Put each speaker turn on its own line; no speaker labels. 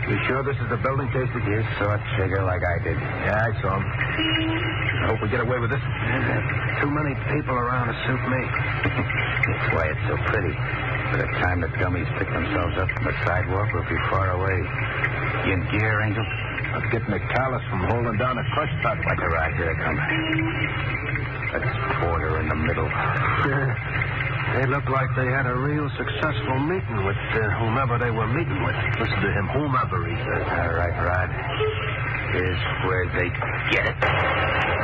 You sure this is the building, Casey?
You saw Chigger like I did.
Yeah, I saw him. I hope we get away with this. Too many people around to suit me.
That's why it's so pretty. By the time the dummies pick themselves up from the sidewalk, we'll be far away. You in gear, Angel?
Let's get McCallus from holding down a crush top.
Like a ride. Here they come. That's Porter in the middle.
They look like they had a real successful meeting with whomever they were meeting with. Listen to him, whomever he says.
All right, Rod. Here's where they get it.